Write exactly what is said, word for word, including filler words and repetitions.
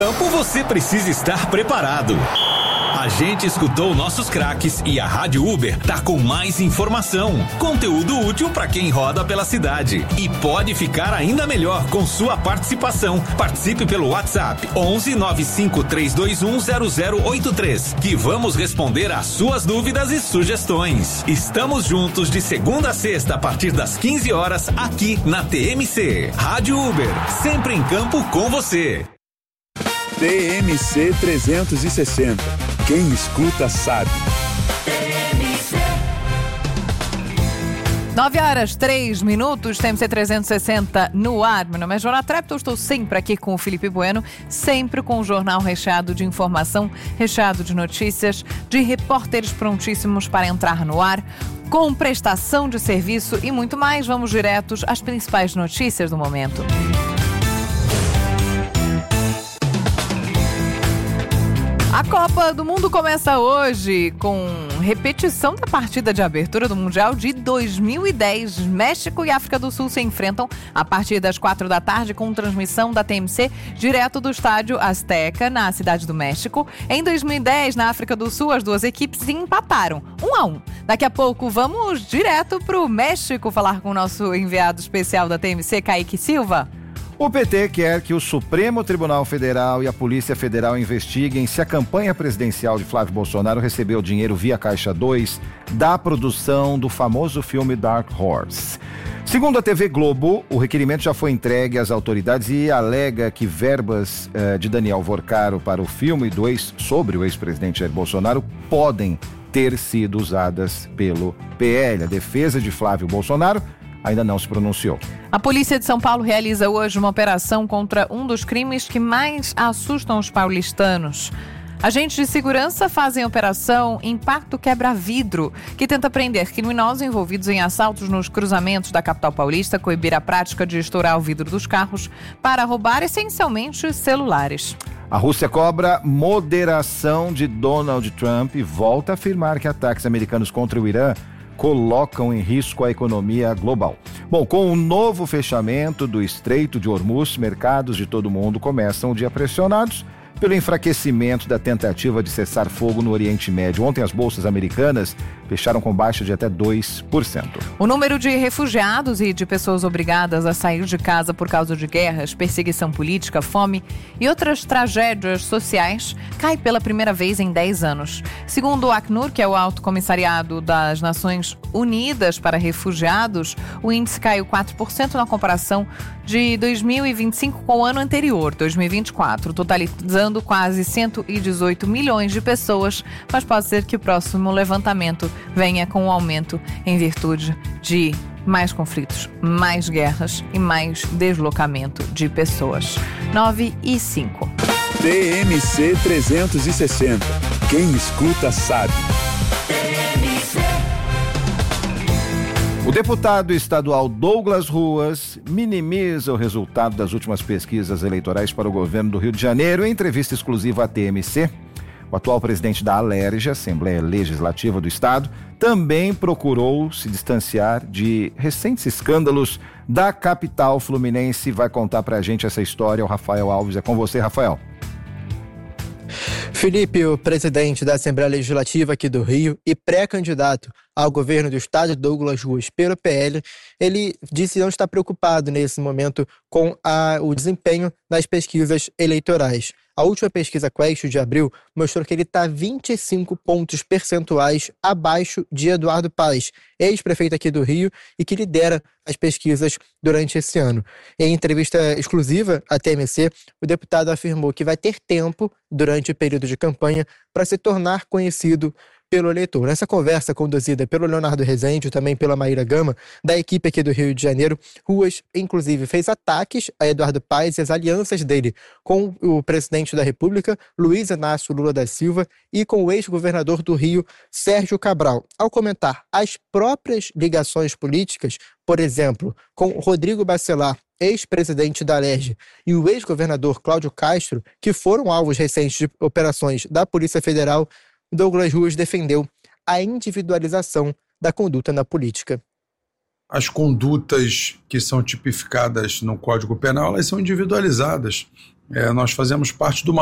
campo você precisa estar preparado. A gente escutou nossos craques e a Rádio Uber tá com mais informação, conteúdo útil para quem roda pela cidade e pode ficar ainda melhor com sua participação. Participe pelo WhatsApp onze nove cinco três dois um zero zero oito três que vamos responder às suas dúvidas e sugestões. Estamos juntos de segunda a sexta a partir das quinze horas aqui na T M C. Rádio Uber, sempre em campo com você. T M C trezentos e sessenta. Quem escuta sabe. nove horas, três minutos, T M C trezentos e sessenta no ar. Meu nome é Joana Trepto, estou sempre aqui com o Felipe Bueno, sempre com o jornal recheado de informação, recheado de notícias, de repórteres prontíssimos para entrar no ar, com prestação de serviço e muito mais. Vamos diretos às principais notícias do momento. A Copa do Mundo começa hoje com repetição da partida de abertura do Mundial de dois mil e dez. México e África do Sul se enfrentam a partir das quatro da tarde com transmissão da T M C direto do estádio Azteca, na Cidade do México. Em dois mil e dez, na África do Sul, as duas equipes empataram, um a um. Daqui a pouco vamos direto para o México falar com o nosso enviado especial da T M C, Kaique Silva. O P T quer que o Supremo Tribunal Federal e a Polícia Federal investiguem se a campanha presidencial de Flávio Bolsonaro recebeu dinheiro via Caixa dois da produção do famoso filme Dark Horse. Segundo a T V Globo, o requerimento já foi entregue às autoridades e alega que verbas eh, de Daniel Vorcaro para o filme do ex, sobre o ex-presidente Jair Bolsonaro podem ter sido usadas pelo P L. A defesa de Flávio Bolsonaro ainda não se pronunciou. A Polícia de São Paulo realiza hoje uma operação contra um dos crimes que mais assustam os paulistanos. Agentes de segurança fazem a operação Impacto Quebra-Vidro, que tenta prender criminosos envolvidos em assaltos nos cruzamentos da capital paulista, coibir a prática de estourar o vidro dos carros para roubar essencialmente celulares. A Rússia cobra moderação de Donald Trump e volta a afirmar que ataques americanos contra o Irã colocam em risco a economia global. Bom, com o novo fechamento do Estreito de Hormuz, mercados de todo o mundo começam o dia pressionados pelo enfraquecimento da tentativa de cessar fogo no Oriente Médio. Ontem as bolsas americanas fecharam com baixa de até dois por cento. O número de refugiados e de pessoas obrigadas a sair de casa por causa de guerras, perseguição política, fome e outras tragédias sociais cai pela primeira vez em dez anos. Segundo o Acnur, que é o Alto Comissariado das Nações Unidas para Refugiados, o índice caiu quatro por cento na comparação de dois mil e vinte e cinco com o ano anterior, dois mil e vinte e quatro, totalizando quase cento e dezoito milhões de pessoas, mas pode ser que o próximo levantamento venha com um aumento em virtude de mais conflitos, mais guerras e mais deslocamento de pessoas. nove e cinco. T M C trezentos e sessenta. Quem escuta sabe. O deputado estadual Douglas Ruas minimiza o resultado das últimas pesquisas eleitorais para o governo do Rio de Janeiro. Em entrevista exclusiva à T M C, o atual presidente da Alerj, Assembleia Legislativa do Estado, também procurou se distanciar de recentes escândalos da capital fluminense. Vai contar pra gente essa história o Rafael Alves. É com você, Rafael. Felipe, o presidente da Assembleia Legislativa aqui do Rio e pré-candidato ao governo do estado, Douglas Ruas, pelo P L, ele disse não estar preocupado nesse momento com a, o desempenho das pesquisas eleitorais. A última pesquisa Quest de abril mostrou que ele está vinte e cinco pontos percentuais abaixo de Eduardo Paes, ex-prefeito aqui do Rio e que lidera as pesquisas durante esse ano. Em entrevista exclusiva à T M C, o deputado afirmou que vai ter tempo durante o período de campanha para se tornar conhecido pelo eleitor. Nessa conversa conduzida pelo Leonardo Rezende e também pela Maíra Gama, da equipe aqui do Rio de Janeiro, Ruas, inclusive, fez ataques a Eduardo Paes e as alianças dele com o presidente da República, Luiz Inácio Lula da Silva, e com o ex-governador do Rio, Sérgio Cabral. Ao comentar as próprias ligações políticas, por exemplo, com Rodrigo Bacelar, ex-presidente da Alerj, e o ex-governador Cláudio Castro, que foram alvos recentes de operações da Polícia Federal, Douglas Ruas defendeu a individualização da conduta na política. As condutas que são tipificadas no Código Penal, elas são individualizadas. É, nós fazemos parte do